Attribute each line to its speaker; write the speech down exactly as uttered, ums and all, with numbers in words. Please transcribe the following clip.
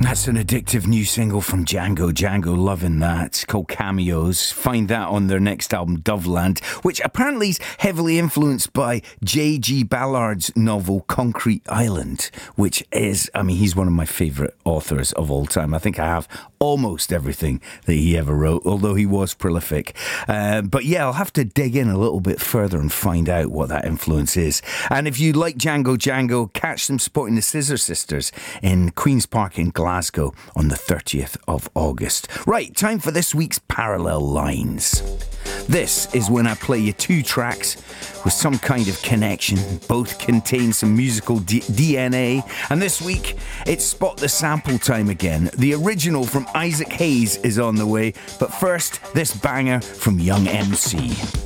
Speaker 1: That's an addictive new single from Django. Django, loving that. It's called Cameos. Find that on their next album, Doveland, which apparently is heavily influenced by J G Ballard's novel Concrete Island, which is, I mean, he's one of my favourite authors of all time. I think I have almost everything that he ever wrote, although he was prolific. Uh, but yeah, I'll have to dig in a little bit further and find out what that influence is. And if you like Django Django, catch them supporting the Scissor Sisters in Queen's Park in Glasgow on the thirtieth of August. Right, time for this week's Parallel Lines. This is when I play you two tracks with some kind of connection. Both contain some musical D- DNA. And this week, it's Spot the Sample time again. The original from Isaac Hayes is on the way. But first, this banger from Young M C.